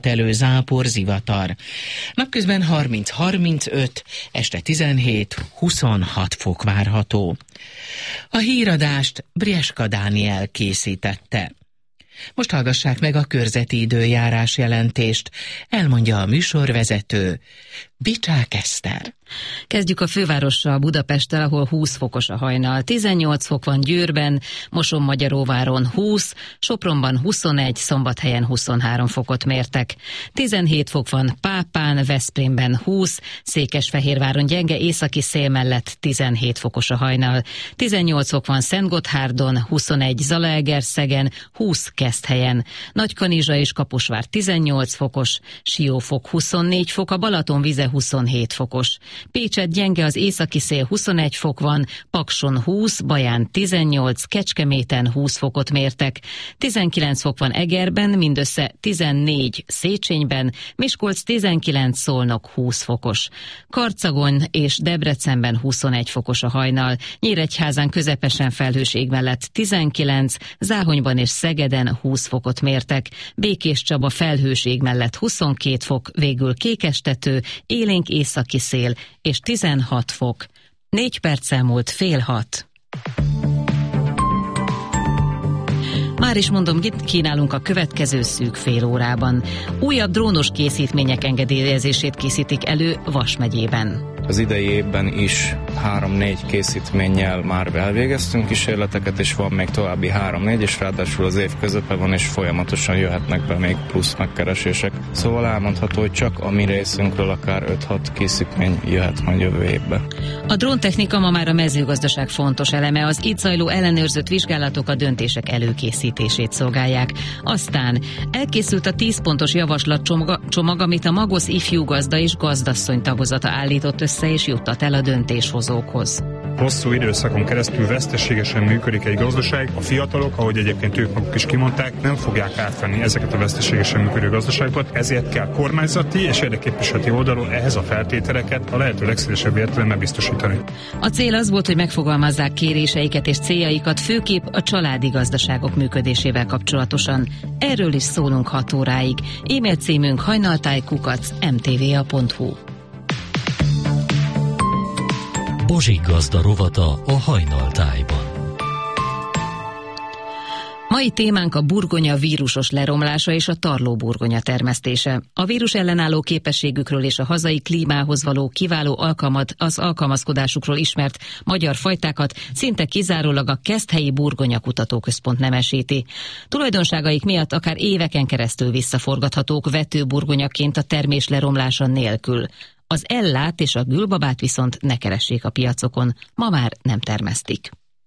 elő zápor, zivatar. Napközben 30-35, este 17-26 fok várható. A híradást Brieska Dániel készítette. Most hallgassák meg a körzeti időjárás jelentést, elmondja a műsorvezető, Bicsák Eszter. Kezdjük a fővárossal, Budapesttel, ahol 20 fokos a hajnal. 18 fok van Győrben, Mosonmagyaróváron 20, Sopronban 21, Szombathelyen 23 fokot mértek. 17 fok van Pápán, Veszprémben 20, Székesfehérváron gyenge északi szél mellett 17 fokos a hajnal. 18 fok van Szentgotthárdon, 21 Zalaegerszegen, 20 Keszthelyen. Nagykanizsa és Kaposvár 18 fokos, Siófok 24 fok, a Balatonvize 27 fokos. Pécset gyenge az északi szél, 21 fok van, Pakson 20, Baján 18, Kecskeméten 20 fokot mértek. 19 fok van Egerben, mindössze 14 Széchenyben, Miskolc 19, Szolnok 20 fokos. Karcagon és Debrecenben 21 fokos a hajnal, Nyíregyházán közepesen felhős ég mellett 19, Záhonyban és Szegeden 20 fokot mértek. Békéscsaba felhős ég mellett 22 fok, végül Kékestető, élénk északi szél és 16 fok. 4 perccel múlt 5:30. Már is mondom, mit kínálunk a következő szűk fél órában. Újabb drónos készítmények engedélyezését készítik elő Vas megyében. Az idei évben is 3-4 készítménnyel már elvégeztünk kísérleteket, és van még további 3-4, és ráadásul az év közepe van, és folyamatosan jöhetnek be még plusz megkeresések. Szóval elmondható, hogy csak a mi részünkről akár 5-6 készítmény jöhet majd jövő évben. A dróntechnika ma már a mezőgazdaság fontos eleme, az itt zajló ellenőrzött vizsgálatok a döntések előkészítését szolgálják. Aztán elkészült a 10 pontos javaslatcsomag, amit a Magosz ifjú gazda és gazdasszony tagozata állított össze és juttat el a döntéshozókhoz. Hosszú időszakon keresztül veszteségesen működik egy gazdaság. A fiatalok, ahogy egyébként ők maguk is kimondták, nem fogják átvenni ezeket a veszteségesen működő gazdaságokat, ezért kell kormányzati és érdekképviseleti oldalról ehhez a feltételeket a lehető legszélesebb értelemben biztosítani. A cél az volt, hogy megfogalmazzák kéréseiket és céljaikat, főképp a családi gazdaságok működésével kapcsolatosan. Erről is szólunk 6 óráig. E-mail címünk hajnaltáj@mtva.hu. Bozsik Gazda rovata a Hajnaltájban. Mai témánk a burgonya vírusos leromlása és a tarlóburgonya termesztése. A vírus ellenálló képességükről és a hazai klímához való kiváló alkalmazkodásukról ismert magyar fajtákat szinte kizárólag a Keszthelyi Burgonya Kutatóközpont nemesíti. Tulajdonságaik miatt akár éveken keresztül visszaforgathatók vetőburgonyaként a termés leromlása nélkül. Az ellát és a gülbabát viszont ne keressék a piacokon, ma már nem termesztik.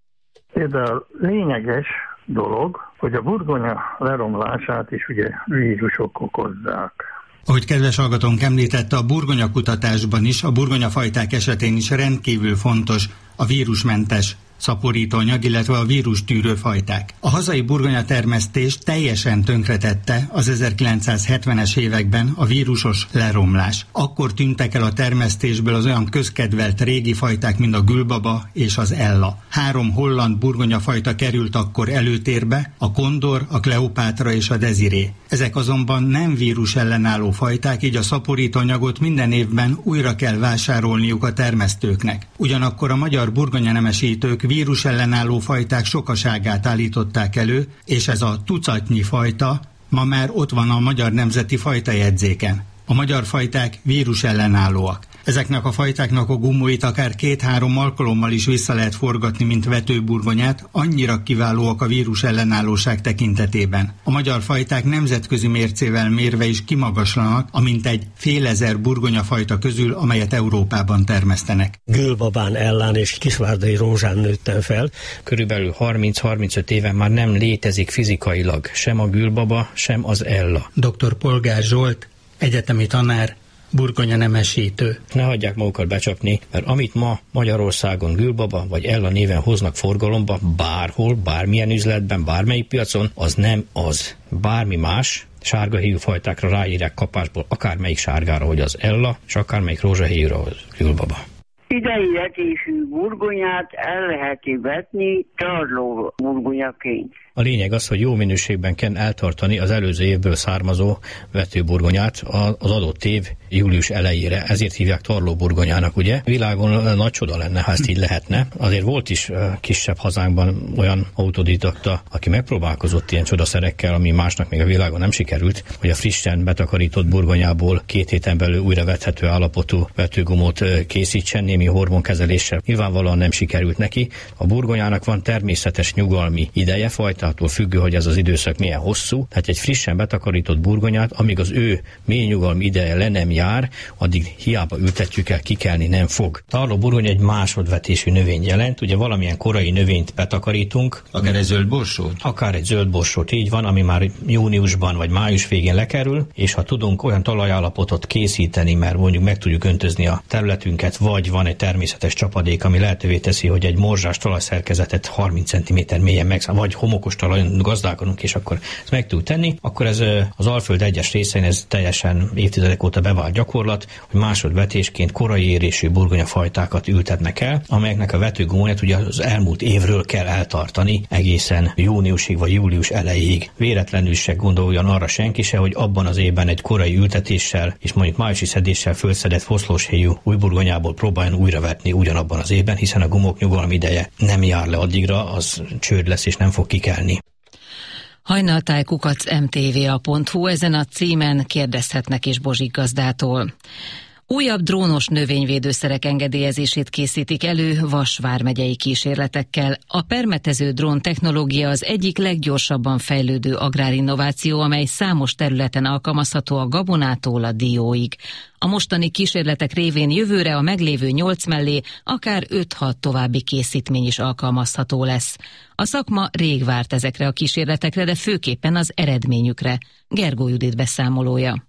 Például lényeges dolog, hogy a burgonya leromlását is ugye vírusok okozzák. Ahogy kedves hallgatónk említette, a burgonyakutatásban is, a burgonyafajták esetén is rendkívül fontos a vírusmentes szaporítóanyag, illetve a vírustűrő fajták. A hazai burgonyatermesztés teljesen tönkretette az 1970-es években a vírusos leromlás. Akkor tűntek el a termesztésből az olyan közkedvelt régi fajták, mint a gülbaba és az ella. 3 holland burgonyafajta került akkor előtérbe, a kondor, a kleopátra és a deziré. Ezek azonban nem vírus ellenálló fajták, így a szaporítóanyagot minden évben újra kell vásárolniuk a termesztőknek. Ugyanakkor a magyar burgonyanemesítők vírus ellenálló fajták sokaságát állították elő, és ez a tucatnyi fajta ma már ott van a Magyar Nemzeti Fajtajegyzéken. A magyar fajták vírus ellenállóak. Ezeknek a fajtáknak a gumóit akár 2-3 alkalommal is vissza lehet forgatni, mint vetőburgonyát, annyira kiválóak a vírus ellenállóság tekintetében. A magyar fajták nemzetközi mércével mérve is kimagaslanak, amint egy fél ezer burgonyafajta közül, amelyet Európában termesztenek. Gülbabán, ellán és kisvárdai rózsán nőttem fel. Körülbelül 30-35 éve már nem létezik fizikailag sem a gülbaba, sem az ella. Dr. Polgár Zsolt, egyetemi tanár, burgonyanemesítő. Ne hagyják magukat becsapni, mert amit ma Magyarországon gülbaba vagy ella néven hoznak forgalomba, bárhol, bármilyen üzletben, bármelyik piacon, az nem az. Bármi más sárgahéjú fajtákra ráírják kapásból akármelyik sárgára, hogy az ella, és akármelyik rózsahéjúra, hogy gülbaba. Idei vetésű burgonyát el lehet vetni tarló burgonyaként. A lényeg az, hogy jó minőségben kell eltartani az előző évből származó vetőburgonyát az adott év július elejére. Ezért hívják tarlóburgonyának, ugye? Világon nagy csoda lenne, ha ezt így lehetne. Azért volt is kisebb hazánkban olyan autodidakta, aki megpróbálkozott ilyen csodaszerekkel, ami másnak még a világon nem sikerült, hogy a frissen betakarított burgonyából 2 héten belül újra vethető állapotú vetőgumót készítsen némi hormonkezeléssel. Nyilvánvalóan nem sikerült neki. A burgonyának van természetes nyugalmi ideje, fajtától függő, hogy ez az időszak milyen hosszú. Tehát egy frissen betakarított burgonyát, amíg az ő mély nyugalmi ideje le nem jár, addig hiába ültetjük el, kikelni nem fog. Tarlóburgonya egy másodvetésű növény jelent, ugye valamilyen korai növényt betakarítunk. Akár egy zöld borsót? Akár egy zöld borsót, így van, ami már júniusban vagy május végén lekerül, és ha tudunk olyan talajállapotot készíteni, mert mondjuk meg tudjuk öntözni a területünket, vagy van egy természetes csapadék, ami lehetővé teszi, hogy egy morzsás talajszerkezetet 30 cm mélyen vagy homokos talajon gazdálkodunk, és akkor ezt meg tudjuk tenni, akkor ez az Alföld egyes részein ez teljesen évtizedek óta bevált gyakorlat, hogy másodvetésként korai érésű burgonyafajtákat ültetnek el, amelyeknek a vetőgumóját ugye az elmúlt évről kell eltartani egészen júniusig vagy július elejéig. Véletlenül se gondoljon arra senki se, hogy abban az évben egy korai ültetéssel és mondjuk májusi szedéssel fölszedett foszlóshéjú új burgonyából próbáljon újra vetni ugyanabban az évben, hiszen a gumók nyugalmi ideje nem jár le addigra, az csőd lesz és nem fog kikelni. hajnaltáj@mtva.hu, ezen a címen kérdezhetnek is Bozsik gazdától. Újabb drónos növényvédőszerek engedélyezését készítik elő Vas vármegyei kísérletekkel. A permetező drón technológia az egyik leggyorsabban fejlődő agrárinnováció, amely számos területen alkalmazható a gabonától a dióig. A mostani kísérletek révén jövőre a meglévő 8 mellé akár 5-6 további készítmény is alkalmazható lesz. A szakma rég várt ezekre a kísérletekre, de főképpen az eredményükre. Gergó Judit beszámolója.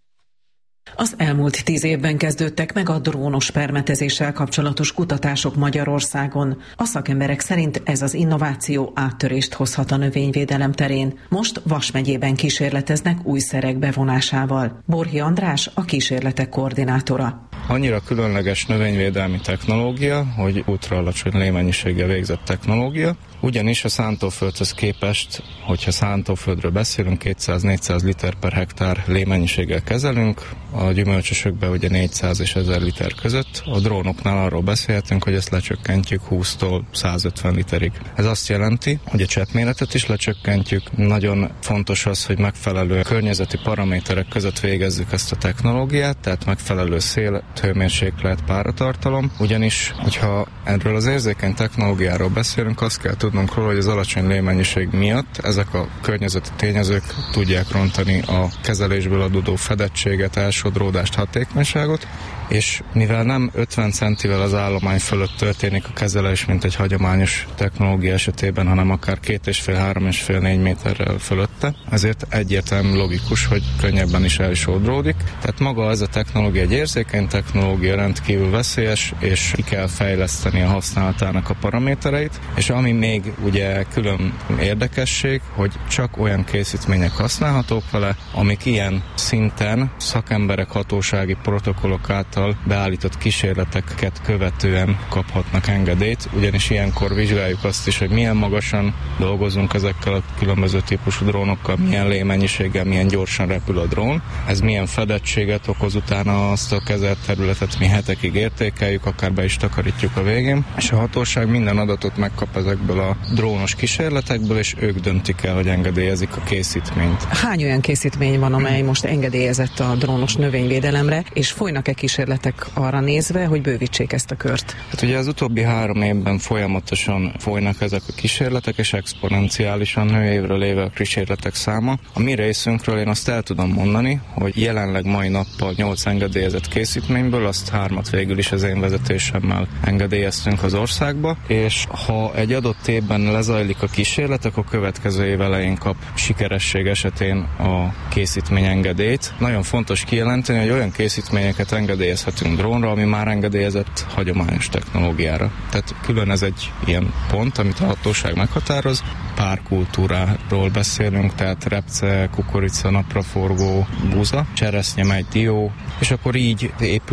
Az elmúlt 10 évben kezdődtek meg a drónos permetezéssel kapcsolatos kutatások Magyarországon. A szakemberek szerint ez az innováció áttörést hozhat a növényvédelem terén. Most Vas megyében kísérleteznek új szerek bevonásával. Borhi András a kísérletek koordinátora. Annyira különleges növényvédelmi technológia, hogy ultra alacsony lémennyiséggel végzett technológia, ugyanis a szántóföldhöz képest, hogyha szántóföldről beszélünk, 200-400 liter per hektár lémennyiséggel kezelünk, a gyümölcsösökben ugye 400 és 1000 liter között, a drónoknál arról beszélhetünk, hogy ezt lecsökkentjük 20-tól 150 literig. Ez azt jelenti, hogy a cseppméretet is lecsökkentjük, nagyon fontos az, hogy megfelelő környezeti paraméterek között végezzük ezt a technológiát, tehát megfelelő szél, hőmérséklet, páratartalom, ugyanis, hogyha erről az érzékeny technológiáról beszélünk, azt kell tudnunk róla, hogy az alacsony lémennyiség miatt ezek a környezeti tényezők tudják rontani a kezelésből adódó fedettséget, elsodródást, hatékonyságot, és mivel nem 50 centivel az állomány fölött történik a kezelés, mint egy hagyományos technológia esetében, hanem akár 2,5-3,5-4 méterrel fölötte, ezért egyértelmű logikus, hogy könnyebben is elsodródik. Tehát maga ez a technológia egy érzékeny technológia, rendkívül veszélyes, és ki kell fejleszteni a használatának a paramétereit, és ami még ugye külön érdekesség, hogy csak olyan készítmények használhatók vele, amik ilyen szinten szakemberek hatósági protokollok által beállított kísérleteket követően kaphatnak engedélyt, ugyanis ilyenkor vizsgáljuk azt is, hogy milyen magasan dolgozunk ezekkel a különböző típusú drónokkal, milyen lémennyiséggel, milyen gyorsan repül a drón, ez milyen fedettséget okoz utána, azt a kezelt területet mi hetekig értékeljük, akár be is takarítjuk a végén, és a hatóság minden adatot megkap ezekből a drónos kísérletekből, és ők döntik el, hogy engedélyezik a készítményt. Hány olyan készítmény van, amely most engedélyezett a drónos növényvédelemre, és folynak-e kísérletek arra nézve, hogy bővítsék ezt a kört? Hát ugye az utóbbi 3 évben folyamatosan folynak ezek a kísérletek, és exponenciálisan nő évről évre a kísérletek száma. A mi részünkről én azt el tudom mondani, hogy jelenleg mai nappal 8 engedélyezett készítményből, azt 3-at végül is az én vezetésemmel engedélyeztünk az országba, és ha egy adott évben lezajlik a kísérlet, akkor következő év elején kap sikeresség esetén a készítmény engedélyt. Nagyon fontos kijelenteni, hogy olyan készítményeket engedélyezhetünk drónra, ami már engedélyezett hagyományos technológiára. Tehát külön ez egy ilyen pont, amit a hatóság meghatároz. Párkultúráról beszélünk, tehát repce, kukorica, napraforgó, búza, cseresznye, megy, dió, és akkor így épül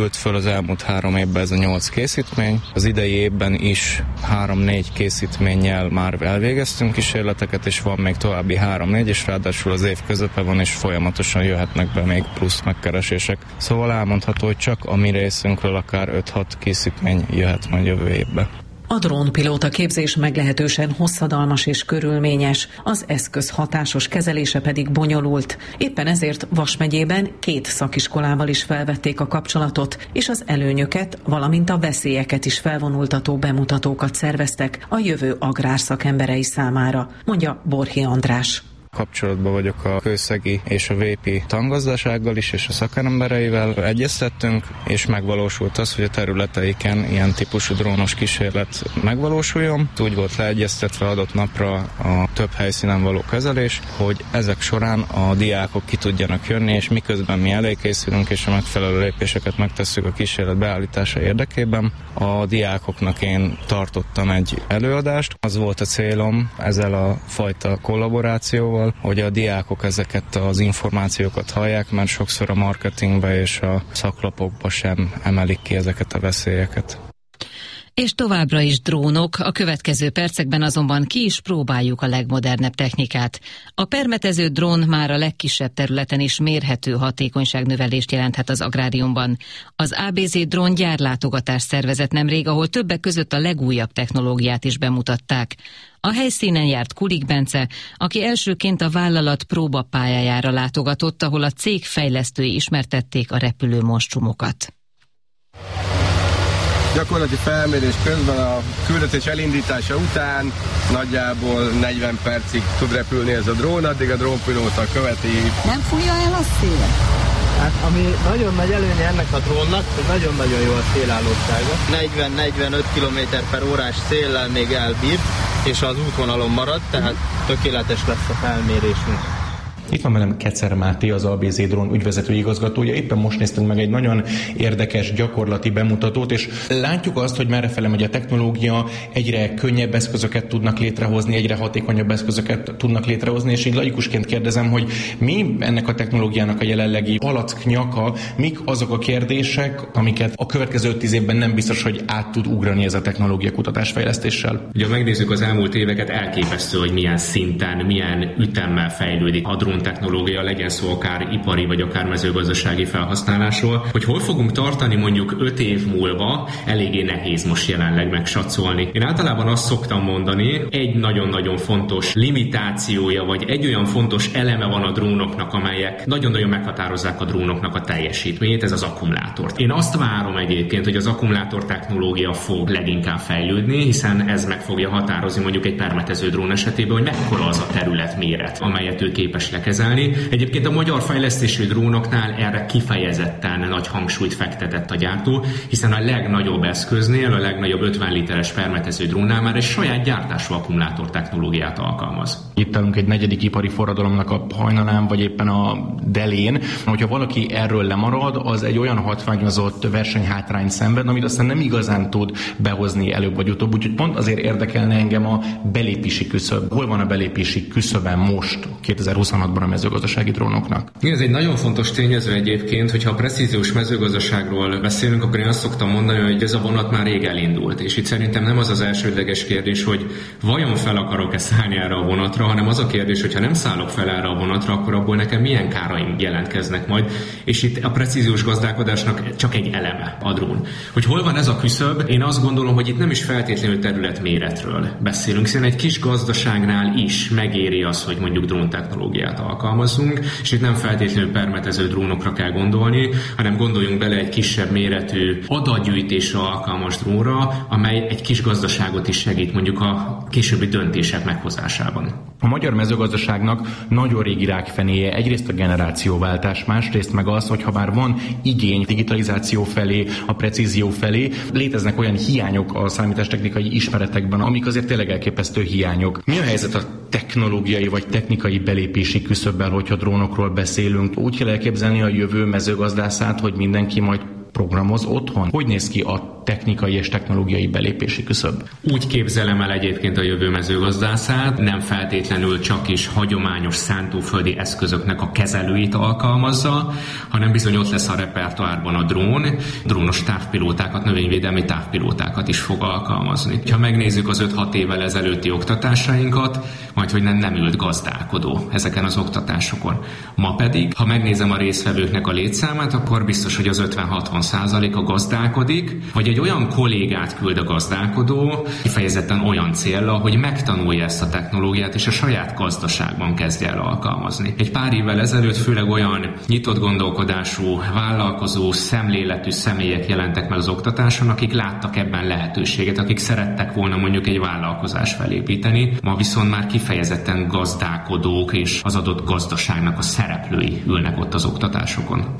épült föl az elmúlt 3 évben ez a 8 készítmény. Az idei évben is 3-4 készítménnyel már elvégeztünk kísérleteket, és van még további 3-4, és ráadásul az év közepe van, és folyamatosan jöhetnek be még plusz megkeresések. Szóval elmondható, hogy csak a mi részünkről akár 5-6 készítmény jöhet majd jövő évbe. A drónpilóta képzés meglehetősen hosszadalmas és körülményes, az eszköz hatásos kezelése pedig bonyolult. Éppen ezért Vas megyében 2 szakiskolával is felvették a kapcsolatot, és az előnyöket, valamint a veszélyeket is felvonultató bemutatókat szerveztek a jövő agrárszakemberei számára, mondja Borhi András. Kapcsolatban vagyok a Kőszegi és a Vépi tangazdasággal is, és a szakembereivel egyeztettünk, és megvalósult az, hogy a területeiken ilyen típusú drónos kísérlet megvalósuljon. Úgy volt leegyeztetve adott napra a több helyszínen való kezelés, hogy ezek során a diákok ki tudjanak jönni, és miközben mi előkészülünk, és a megfelelő lépéseket megtesszük a kísérlet beállítása érdekében. A diákoknak én tartottam egy előadást. Az volt a célom ezzel a fajta kollaborációval, hogy a diákok ezeket az információkat hallják, mert sokszor a marketingbe és a szaklapokba sem emelik ki ezeket a veszélyeket. És továbbra is drónok, a következő percekben azonban ki is próbáljuk a legmodernebb technikát. A permetező drón már a legkisebb területen is mérhető hatékonyságnövelést jelenthet az agráriumban. Az ABZ Drón gyárlátogatást szervezett nemrég, ahol többek között a legújabb technológiát is bemutatták. A helyszínen járt Kulik Bence, aki elsőként a vállalat próbapályájára látogatott, ahol a cég fejlesztői ismertették a repülő monstrumokat. Gyakorlati felmérés közben a küldetés elindítása után nagyjából 40 percig tud repülni ez a drón, addig a drónpilóta követi. Nem fújja el a szél? Hát ami nagyon nagy előnye ennek a drónnak, hogy nagyon-nagyon jó a szélállósága. 40-45 km/h széllel még elbír, és az útvonalon marad, tehát tökéletes lesz a felmérésünk. Itt van velem Kecer Máté, az ABZ Drón ügyvezető igazgatója. Éppen most néztünk meg egy nagyon érdekes gyakorlati bemutatót, és látjuk azt, hogy merrefele megy a technológia, egyre könnyebb eszközöket tudnak létrehozni, egyre hatékonyabb eszközöket tudnak létrehozni, és így laikusként kérdezem, hogy mi ennek a technológiának a jelenlegi palacknyaka, mik azok a kérdések, amiket a következő 5-10 évben nem biztos, hogy át tud ugrani ez a technológia kutatásfejlesztéssel. Ugye, ha megnézzük az elmúlt éveket, elképesztő, hogy milyen szinten, milyen ütemmel fejlődik a drón technológia, legyen szó akár ipari vagy akár mezőgazdasági felhasználásról. Hogy hol fogunk tartani mondjuk 5 év múlva, eléggé nehéz most jelenleg megsatszolni. Én általában azt szoktam mondani, egy nagyon-nagyon fontos limitációja, vagy egy olyan fontos eleme van a drónoknak, amelyek nagyon-nagyon meghatározzák a drónoknak a teljesítményét, ez az akkumulátor. Én azt várom egyébként, hogy az akkumulátor technológia fog leginkább fejlődni, hiszen ez meg fogja határozni mondjuk egy permetező drón esetében, hogy mekkora az a területméret, amelyet ő képes lekezelni. Egyébként a magyar fejlesztésű drónoknál erre kifejezetten nagy hangsúlyt fektetett a gyártó, hiszen a legnagyobb eszköznél, a legnagyobb 50 literes permetező drónnál már egy saját gyártású akkumulátor technológiát alkalmaz. Itt állunk egy 4. ipari forradalomnak a hajnalán, vagy éppen a delén. Hogyha valaki erről lemarad, az egy olyan hatványozott versenyhátrányt szenved, amit aztán nem igazán tud behozni előbb vagy utóbb. Úgyhogy pont azért érdekelne engem a belépési küszöb. Hol van a belépési küszöben most 2026-ban a mezőgazdasági drónoknak? Ez egy nagyon fontos tényező egyébként, hogyha a precíziós mezőgazdaságról beszélünk, akkor én azt szoktam mondani, hogy ez a vonat már rég elindult. És itt szerintem nem az az elsődleges kérdés, hogy vajon fel akarok-e szállni erre a vonatra, hanem az a kérdés, hogy ha nem szállok fel erre a vonatra, akkor abból nekem milyen káraim jelentkeznek majd. És itt a precíziós gazdálkodásnak csak egy eleme a drón. Hogy hol van ez a küszöb? Én azt gondolom, hogy itt nem is feltétlenül területméretről beszélünk, hiszen egy kis gazdaságnál is megéri az, hogy mondjuk dróntechnológiát alkalmazzunk, és itt nem feltétlenül permetező drónokra kell gondolni, hanem gondoljunk bele egy kisebb méretű adatgyűjtésre alkalmas drónra, amely egy kis gazdaságot is segít mondjuk a későbbi döntések meghozásában. A magyar mezőgazdaságnak nagyon régi rákfenéje egyrészt a generációváltás, másrészt meg az, hogy ha bár van igény digitalizáció felé, a precízió felé, léteznek olyan hiányok a számítástechnikai ismeretekben, amik azért tényleg elképesztő hiányok. Mi a helyzet a technológiai vagy technikai belépési küszöbbel, hogyha drónokról beszélünk? Úgy kell elképzelni a jövő mezőgazdászát, hogy mindenki majd programoz otthon. Hogy néz ki a technikai és technológiai belépési küszöb? Úgy képzelem el egyébként a jövő mezőgazdászát, nem feltétlenül csak is hagyományos szántóföldi eszközöknek a kezelőit alkalmazza, hanem bizony ott lesz a repertoárban a drónos távpilótákat, növényvédelmi távpilótákat is fog alkalmazni. Ha megnézzük az 5-6 évvel ezelőtti oktatásainkat, majd hogy nem ült gazdálkodó ezeken az oktatásokon. Ma pedig, ha megnézem a résztvevőknek a létszámát, akkor biztos, hogy az 50-60% gazdálkodik, vagy egy olyan kollégát küld a gazdálkodó, kifejezetten olyan céllal, hogy megtanulja ezt a technológiát, és a saját gazdaságban kezdje el alkalmazni. Egy pár évvel ezelőtt főleg olyan nyitott gondolkodású, vállalkozó, szemléletű személyek jelentek meg az oktatáson, akik láttak ebben lehetőséget, akik szerettek volna mondjuk egy vállalkozás felépíteni, ma viszont már kifejezetten gazdálkodók és az adott gazdaságnak a szereplői ülnek ott az oktatásokon.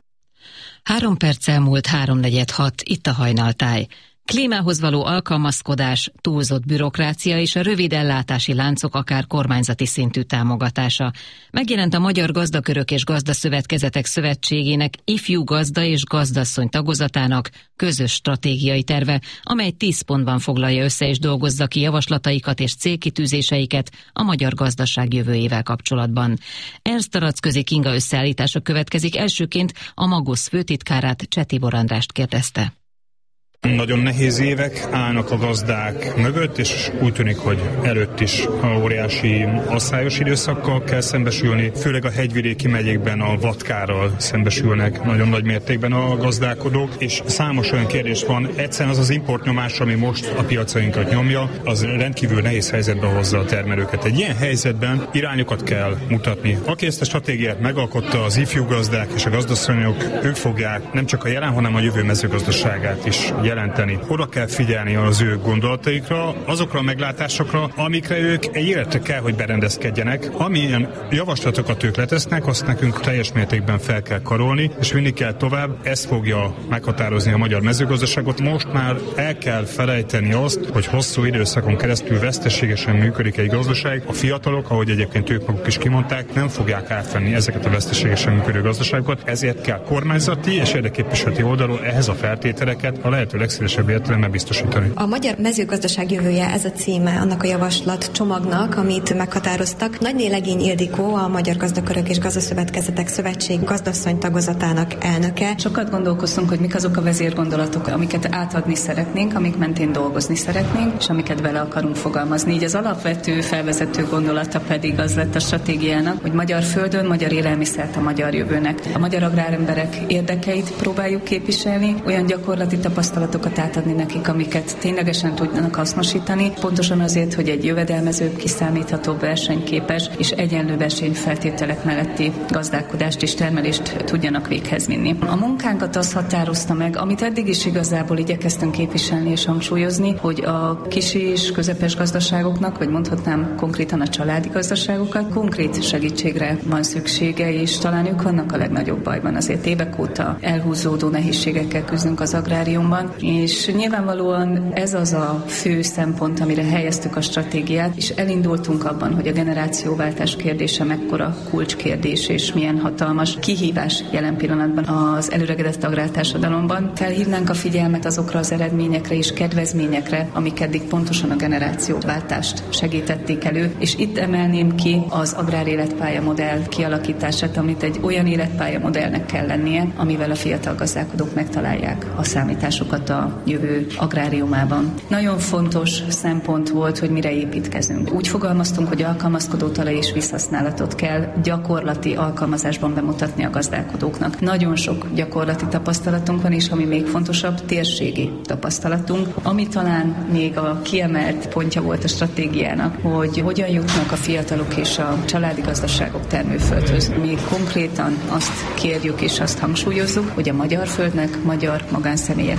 3 perccel múlt 3:46, itt a Hajnaltáj. Klímához való alkalmazkodás, túlzott bürokrácia és a rövid ellátási láncok akár kormányzati szintű támogatása. Megjelent a Magyar Gazdakörök és Gazdaszövetkezetek Szövetségének ifjú gazda és gazdasszony tagozatának közös stratégiai terve, amely 10 pontban foglalja össze és dolgozza ki javaslataikat és célkitűzéseiket a magyar gazdaság jövőjével kapcsolatban. Ernst Aracközi Kinga összeállítása következik, elsőként a Magosz főtitkárát, Cseh Tibor Andrást kérdezte. Nagyon nehéz évek állnak a gazdák mögött, és úgy tűnik, hogy előtt is óriási asszályos időszakkal kell szembesülni. Főleg a hegyvidéki megyékben a vatkárral szembesülnek nagyon nagy mértékben a gazdálkodók, és számos olyan kérdés van. Egyszerűen az importnyomás, ami most a piacainkat nyomja, az rendkívül nehéz helyzetbe hozza a termelőket. Egy ilyen helyzetben irányokat kell mutatni. Aki ezt a stratégiát megalkotta, az ifjú gazdák és a gazdasszonyok, ők fogják nem csak a jelen, hanem a jövő mezőgazdaságát is jelenteni. Oda kell figyelni az ő gondolataikra, azokra a meglátásokra, amikre ők egy életre kell, hogy berendezkedjenek. Amilyen javaslatokat ők letesznek, azt nekünk teljes mértékben fel kell karolni, és vinni kell tovább. Ez fogja meghatározni a magyar mezőgazdaságot. Most már el kell felejteni azt, hogy hosszú időszakon keresztül veszteségesen működik egy gazdaság. A fiatalok, ahogy egyébként ők maguk is kimondták, nem fogják átvenni ezeket a veszteségesen működő gazdaságokat, ezért kell kormányzati és érdekképviseleti oldalról ehhez a feltételeket a lehető legszélesebb értelemben biztosítani. A magyar mezőgazdaság jövője, ez a címe annak a javaslat csomagnak, amit meghatároztak. Nagyné Legény Ildikó, a Magyar Gazdakörök és Gazdaszövetkezetek Szövetség gazdasszony tagozatának elnöke. Sokat gondolkoztunk, hogy mik azok a vezérgondolatok, amiket átadni szeretnénk, amik mentén dolgozni szeretnénk, és amiket bele akarunk fogalmazni. Így az alapvető felvezető gondolata pedig az lett a stratégiának, hogy magyar földön, magyar élelmiszert a magyar jövőnek. A magyar agráremberek érdekeit próbáljuk képviselni, olyan gyakorlati tapasztalatokat átadni nekik, amiket ténylegesen tudnak hasznosítani, pontosan azért, hogy egy jövedelmezőbb, kiszámíthatóbb, versenyképes és egyenlő versenyfeltételek melletti gazdálkodást és termelést tudjanak véghez vinni. A munkánkat az határozta meg, amit eddig is igazából igyekeztünk képviselni és hangsúlyozni, hogy a kis és közepes gazdaságoknak, vagy mondhatnám konkrétan a családi gazdaságokat, konkrét segítségre van szüksége, és talán ők vannak a legnagyobb bajban. Azért évek óta elhúzódó nehézségekkel küzdünk az agráriumban, és nyilvánvalóan ez az a fő szempont, amire helyeztük a stratégiát, és elindultunk abban, hogy a generációváltás kérdése mekkora kulcskérdés, és milyen hatalmas kihívás jelen pillanatban az előregedett agrártársadalomban. Felhívnánk a figyelmet azokra az eredményekre és kedvezményekre, amik eddig pontosan a generációváltást segítették elő, és itt emelném ki az agráréletpálya modell kialakítását, amit egy olyan életpálya modellnek kell lennie, amivel a fiatal gazdálkodók megtalálják a számításokat a jövő agráriumában. Nagyon fontos szempont volt, hogy mire építkezünk. Úgy fogalmaztunk, hogy alkalmazkodó talaj és vízhasználatot kell gyakorlati alkalmazásban bemutatni a gazdálkodóknak. Nagyon sok gyakorlati tapasztalatunk van, és ami még fontosabb, térségi tapasztalatunk, ami talán még a kiemelt pontja volt a stratégiának, hogy hogyan jutnak a fiatalok és a családi gazdaságok termőföldhöz. Mi konkrétan azt kérjük és azt hangsúlyozzuk, hogy a magyar földnek magyar magánszemélyek kezében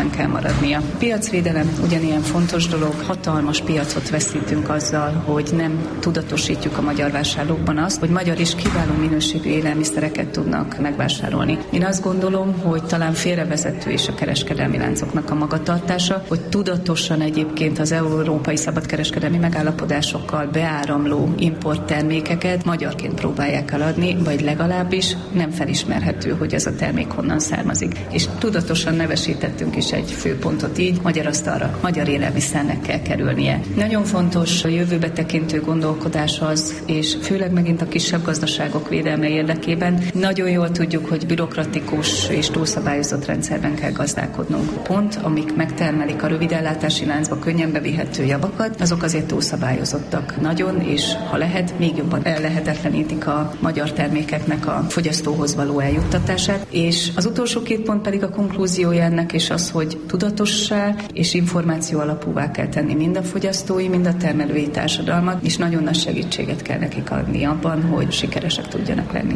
versenyképességben kell maradnia. Piacvédelem ugyanilyen fontos dolog, hatalmas piacot veszítünk azzal, hogy nem tudatosítjuk a magyar vásárlókban azt, hogy magyar és kiváló minőségű élelmiszereket tudnak megvásárolni. Én azt gondolom, hogy talán félrevezető is a kereskedelmi láncoknak a magatartása, hogy tudatosan egyébként az európai szabadkereskedelmi megállapodásokkal beáramló importtermékeket magyarként próbálják eladni, vagy legalábbis nem felismerhető, hogy ez a termék honnan származik. És tudatosan nevesítettünk is egy főpontot így, magyar asztalra, magyar élelmiszernek kell kerülnie. Nagyon fontos a jövőbe tekintő gondolkodás az, és főleg megint a kisebb gazdaságok védelme érdekében nagyon jól tudjuk, hogy bürokratikus és túlszabályozott rendszerben kell gazdálkodnunk. Pont, amik megtermelik a rövidellátási láncba könnyen bevihető javakat, azok azért túlszabályozottak nagyon, és ha lehet, még jobban ellehetetlenítik a magyar termékeknek a fogyasztóhoz való eljuttatását. És az utolsó 2 pont pedig a konklúziója ennek, és az, hogy tudatossá és információ alapúvá kell tenni mind a fogyasztói, mind a termelői társadalmat, és nagyon nagy segítséget kell nekik adni abban, hogy sikeresek tudjanak lenni.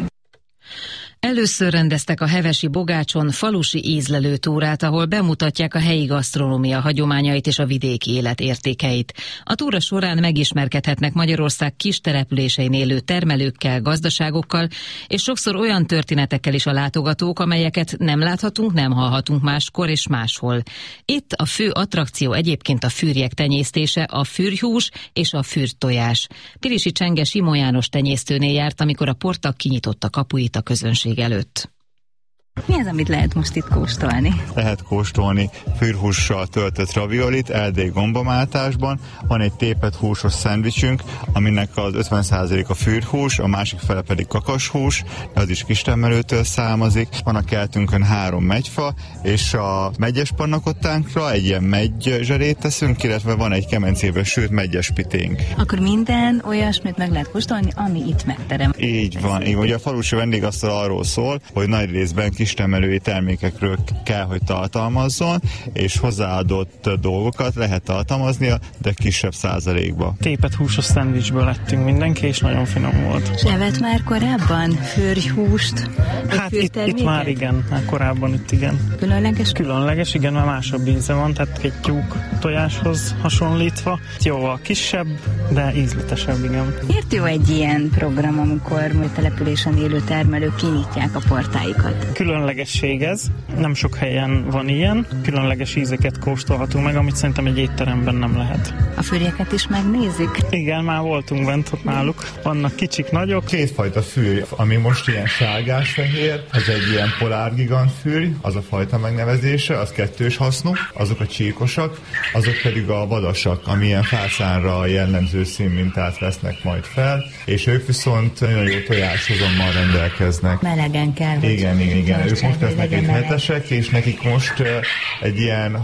Először rendeztek a hevesi Bogácson falusi ízlelőtúrát, ahol bemutatják a helyi gasztronómia hagyományait és a vidéki élet értékeit. A túra során megismerkedhetnek Magyarország kis településein élő termelőkkel, gazdaságokkal, és sokszor olyan történetekkel is a látogatók, amelyeket nem láthatunk, nem hallhatunk máskor és máshol. Itt a fő attrakció egyébként a fűrjek tenyésztése, a fűrhús és a fűrtojás. Pilisi Csenge Simon János tenyésztőnél járt, amikor a portak kinyitotta kapuit a közönség előtt. Mi az, amit lehet most itt kóstolni? Lehet kóstolni fűrhússal töltött raviolit, erdélyi gombamáltásban. Van egy tépett húsos szendvicsünk, aminek az 50% a fűrhús, a másik fele pedig kakashús, az is kistermelőtől származik. Van a kertünkön 3 megyfa, és a megyes pannakottánkra egy ilyen meggyzserét teszünk, illetve van egy kemencébe sült megyes piténk. Akkor minden olyasmit meg lehet kóstolni, ami itt megterem. Így van. Ugye a falusi vendégasztal arról szól, hogy nagy részben kistermelői termékekről kell, hogy tartalmazzon, és hozzáadott dolgokat lehet tartalmaznia, de kisebb százalékba. Tépett húsos szendvicsből lettünk mindenki, és nagyon finom volt. És evett már korábban fűrhúst? Hát itt már igen, már korábban itt igen. Különleges? Különleges, igen, mert másabb íze van, tehát egy tyúk tojáshoz hasonlítva. Jóval kisebb, de ízletesebb, igen. Miért jó egy ilyen program, amikor majd településen élő termelők kinyitják a portáikat? Különlegesség ez, nem sok helyen van ilyen, különleges ízeket kóstolhatunk meg, amit szerintem egy étteremben nem lehet. A fűrjeket is megnézik? Igen, már voltunk bent ott náluk, vannak kicsik, nagyok. 2 fajta fűrj, ami most ilyen sárgás-fehér, ez egy ilyen polárgigant fűrj, az a fajta megnevezése, az 2-s hasznú, azok a csíkosak, azok pedig a vadasak, ami ilyen fászánra jellemző színmintát vesznek majd fel, és ők viszont nagyon jó tojáshozammal rendelkeznek. Melegen kell. Igen. Ők most lesznek egy hetesek, és nekik most egy ilyen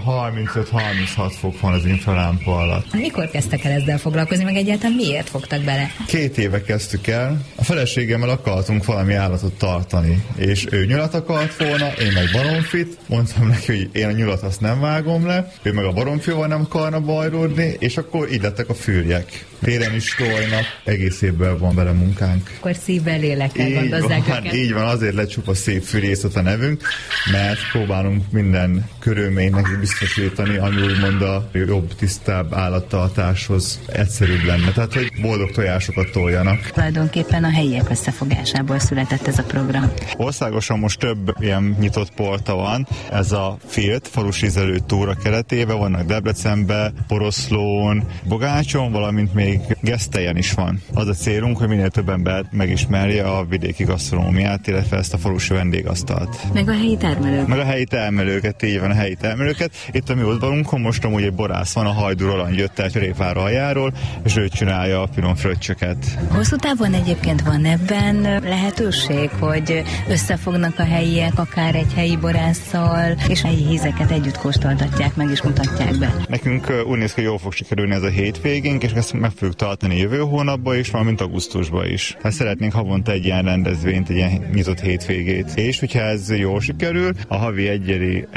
35-36 fok van az infralámpa alatt. Mikor kezdtek el ezzel foglalkozni, meg egyáltalán miért fogtak bele? 2 éve kezdtük el. A feleségemmel akartunk valami állatot tartani, és ő nyulat akart volna, én meg baromfit. Mondtam neki, hogy én a nyulat azt nem vágom le, ő meg a baromfival nem akarna bajlódni, és akkor így lettek a fűrjek. Télen is tojnak, egész évben van vele munkánk. Akkor szívvel, lélekkel gondozzák őket. Így van, azért lett csupa szép fűrészet a nevünk, mert próbálunk minden körülménynek biztosítani, ami úgymond a jobb, tisztább állattartáshoz egyszerűbb lenne. Tehát, hogy boldog tojásokat toljanak. Tulajdonképpen a helyiek összefogásából született ez a program. Országosan most több ilyen nyitott porta van. Ez a FILT, falusi ízlelő túra keretében vannak Debrecenben, Poroszlón, Bogácson, valamint még Gesztelyen is van. Az a célunk, hogy minél több ember megismerje a vidéki gasztronómiát, illetve ezt a falusi vendégasztalt. Meg a helyi termelők. Meg a helyi termelőket, így van, a helyi termelőket. Itt a mi udvarunkon most amúgy egy borász van, a Hajdú Roland jött el Cserépvár aljáról, és ő csinálja a finom fröccsöket. Hosszú távon egyébként van ebben lehetőség, hogy összefognak a helyiek, akár egy helyi borásszal, és helyi hízeket együtt kóstoltatják meg és mutatják be. Nekünk úgy néz ki, hogy jól fog sikerülni ez a hétvégénk, és ezt meg fogjuk tartani jövő hónapban is, valamint augusztusban is. Hát szeretnénk havonta egy ilyen rendezvényt, egy ilyen nyitott hétvégét. És hogyha ez jól sikerül, a havi egyszeri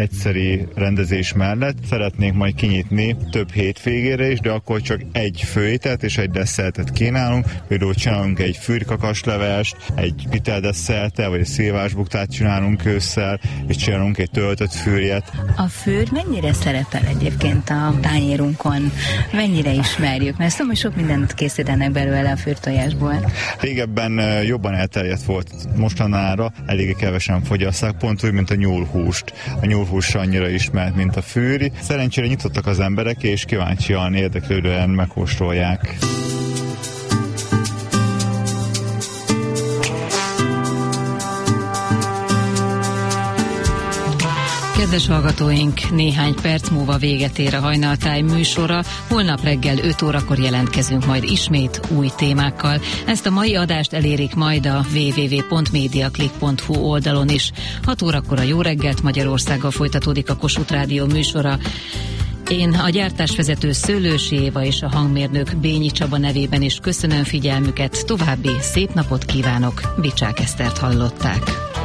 téli rendezés mellett szeretnénk majd kinyitni több hétvégére is, de akkor csak egy főételt és egy desszertet kínálunk. Például csinálunk egy fűrkakaslevest, egy piteldeszertet, vagy egy szilvásbuktát csinálunk ősszel, és csinálunk egy töltött fűrjet. A fűr mennyire szerepel egyébként a tányérunkon? Mennyire ismerjük? Mert szóval sok mindent készítenek belőle a fűrtojásból. Régebben jobban elterjedt volt, mostanára eléggé kevesen fogyasszák, pont úgy, mint a nyúlhúst. A nyúlhús annyira ismert, mint a fűri. Szerencsére nyitottak az emberek, és kíváncsian, érdeklődően megkóstolják. Kedves hallgatóink, néhány perc múlva véget ér a Hajnaltáj műsora. Holnap reggel 5 órakor jelentkezünk majd ismét új témákkal. Ezt a mai adást elérik majd a www.mediaclick.hu oldalon is. 6 órakor a Jó reggelt Magyarországgal folytatódik a Kossuth Rádió műsora. Én a gyártásvezető Szőlősi Éva és a hangmérnök Bényi Csaba nevében is köszönöm figyelmüket. További szép napot kívánok. Bicsák Esztert hallották.